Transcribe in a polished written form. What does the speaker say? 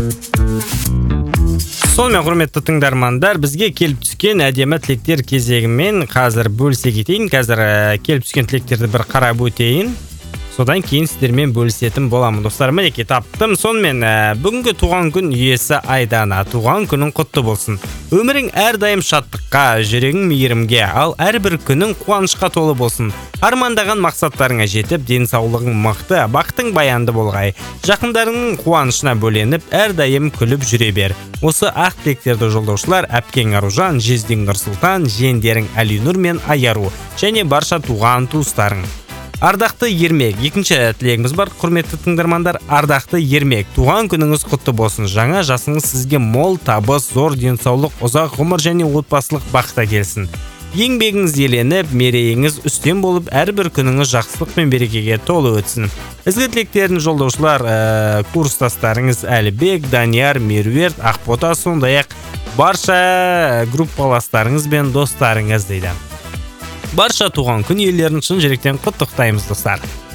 Сонымен құрметті тыңдармандар, бізге келіп түскен әдемі тілектер кезегімен қазір бөлісе кетейін. Қазір келіп түскен тілектерді бір қарап өтейін. Содан кейін сіздермен бөлісетін боламын. Достар, мінекей таптым. Сонымен бүгінгі туған күн иесі Айдана. Туған күнің құтты болсын. Өмірің әрдайым шаттыққа, жүрегің мейірімге, ал әрбір күнің қуанышқа толы болсын. Армандаған мақсаттарыңа жетіп, денсаулығың мықты, бақытың баянды болғай. Жақындарыңның қуанышына бөленіп, әрдайым күліп жүре бер. Осы ақ тілектерді жолдаушылар әпкең Аружан, жездең Нұрсұлтан, жиендерің Әлинұр мен Аяру және барша туған туыстарың. Ардақты Ермек, екінші тілегіміз бар, құрметті тыңдармандар. Ардақты Ермек, туған күніңіз құтты болсын. Жаңа жасыңыз сізге мол табыс, зор денсаулық, ұзақ ғұмыр және отбасылық бақыт әкелсін. Еңбегіңіз еленіп, мерейіңіз үстем болып, әрбір күніңіз жақсылық пен берекеге толы өтсін. Ізгі тілектерін жолдаушылар курстастарыңыз Әлібек, Данияр, Меруерт, Ақбота, сондай-ақ барша группаластарыңыз бен достарыңыз дейді. Барша туған күн иелерін шын жүректен құттықтаймыз, достар.